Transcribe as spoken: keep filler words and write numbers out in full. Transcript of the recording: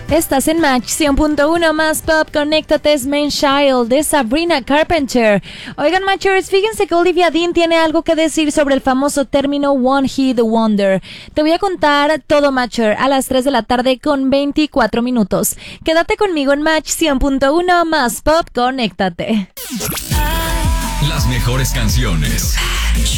Estás en Match cien punto uno más Pop. Conéctate, es Man Child de Sabrina Carpenter. Oigan, Matchers, fíjense que Olivia Dean tiene algo que decir sobre el famoso término One Hit Wonder. Te voy a contar todo, Matcher, a las tres de la tarde con veinticuatro minutos. Quédate conmigo en Match cien punto uno más Pop. Conéctate. Las mejores canciones.